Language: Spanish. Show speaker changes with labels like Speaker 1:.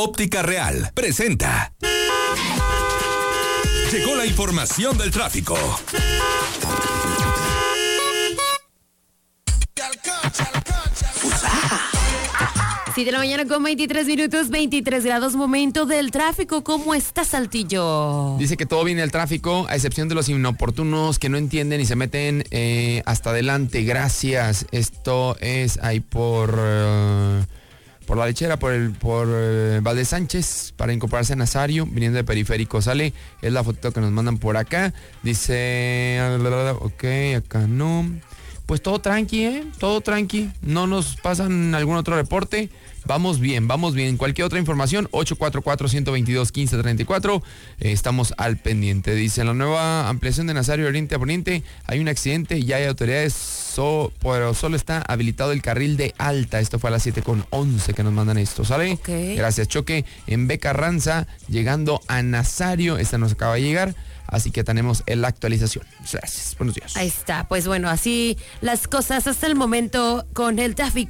Speaker 1: Óptica Real presenta. Llegó la información del tráfico.
Speaker 2: 7 de la mañana con 23 minutos, 23 grados, momento del tráfico. ¿Cómo está, Saltillo?
Speaker 3: Dice que todo viene el tráfico, a excepción de los inoportunos que no entienden y se meten hasta adelante. Gracias. Esto es ahí por la lechera, por Valdez Sánchez, para incorporarse a Nazario, viniendo de Periférico. Sale, es la foto que nos mandan por acá. Dice, ok, acá no. Pues todo tranqui, todo tranqui. No nos pasan algún otro reporte. Vamos bien. Cualquier otra información, 844-122-1534. Estamos al pendiente. Dice, en la nueva ampliación de Nazario Oriente a Poniente hay un accidente y ya hay autoridades, pero solo está habilitado el carril de alta. Esto fue a las 7:11 que nos mandan esto, ¿sale?
Speaker 2: Okay.
Speaker 3: Gracias. Choque en B. Carranza, llegando a Nazario. Esta nos acaba de llegar. Así que tenemos la actualización. Gracias. Buenos días.
Speaker 2: Ahí está. Pues bueno, así las cosas hasta el momento con el tráfico.